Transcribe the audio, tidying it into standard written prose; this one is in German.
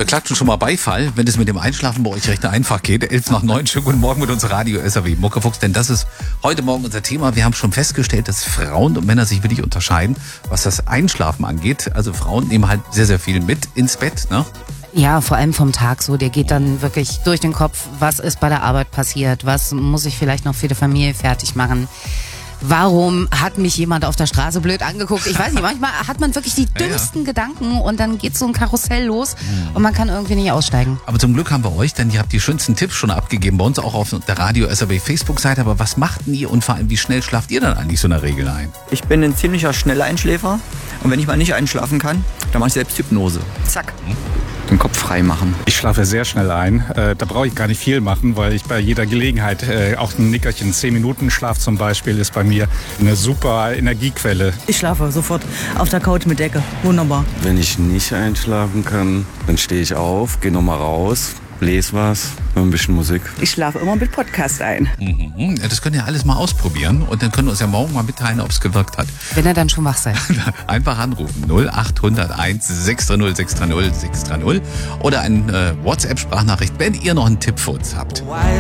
Wir klatschen schon mal Beifall, wenn es mit dem Einschlafen bei euch recht einfach geht. 8:55. Schönen guten Morgen mit unserer Radio SAW Muckefuchs, denn das ist heute Morgen unser Thema. Wir haben schon festgestellt, dass Frauen und Männer sich wirklich unterscheiden, was das Einschlafen angeht. Also Frauen nehmen halt sehr, sehr viel mit ins Bett, ne? Ja, vor allem vom Tag so. Der geht dann wirklich durch den Kopf, was ist bei der Arbeit passiert, was muss ich vielleicht noch für die Familie fertig machen. Warum hat mich jemand auf der Straße blöd angeguckt? Ich weiß nicht, manchmal hat man wirklich die dümmsten Gedanken und dann geht so ein Karussell los und man kann irgendwie nicht aussteigen. Aber zum Glück haben wir euch, denn ihr habt die schönsten Tipps schon abgegeben, bei uns auch auf der Radio SAW Facebook-Seite. Aber was macht denn ihr und vor allem, wie schnell schlaft ihr dann eigentlich so in der Regel ein? Ich bin ein ziemlicher Schnelleinschläfer und wenn ich mal nicht einschlafen kann, dann mache ich selbst Hypnose. Zack. Den Kopf frei machen. Ich schlafe sehr schnell ein. Da brauche ich gar nicht viel machen, weil ich bei jeder Gelegenheit, auch ein Nickerchen, 10 Minuten Schlaf zum Beispiel, ist bei mir eine super Energiequelle. Ich schlafe sofort auf der Couch mit Decke. Wunderbar. Wenn ich nicht einschlafen kann, dann stehe ich auf, gehe nochmal raus, lese was, höre ein bisschen Musik. Ich schlafe immer mit Podcast ein. Ja, das könnt ihr alles mal ausprobieren und dann können wir uns ja morgen mal mitteilen, ob es gewirkt hat. Wenn ihr dann schon wach seid. Einfach anrufen 0801 630 630 630 oder eine WhatsApp-Sprachnachricht, wenn ihr noch einen Tipp für uns habt.